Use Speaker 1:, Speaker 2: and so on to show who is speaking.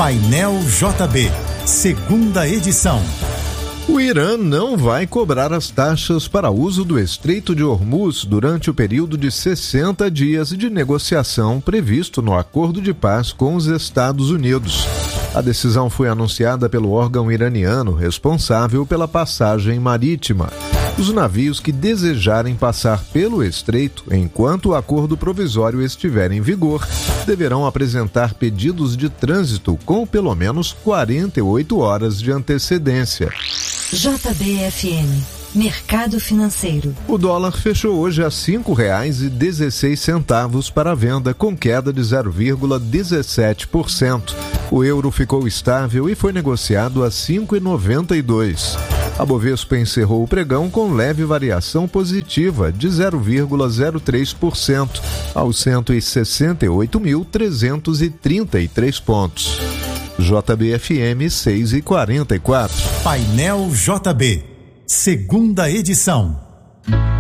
Speaker 1: Painel JB, segunda edição.
Speaker 2: O Irã não vai cobrar as taxas para uso do Estreito de Hormuz durante o período de 60 dias de negociação previsto no acordo de paz com os Estados Unidos. A decisão foi anunciada pelo órgão iraniano responsável pela passagem marítima. Os navios que desejarem passar pelo estreito enquanto o acordo provisório estiver em vigor deverão apresentar pedidos de trânsito com pelo menos 48 horas de antecedência.
Speaker 3: JBFM, Mercado Financeiro.
Speaker 2: O dólar fechou hoje a R$ 5,16 para a venda, com queda de 0,17%. O euro ficou estável e foi negociado a R$ 5,92. A Bovespa encerrou o pregão com leve variação positiva de 0,03% aos 168.333 pontos. JBFM 6h44.
Speaker 1: Painel JB, segunda edição.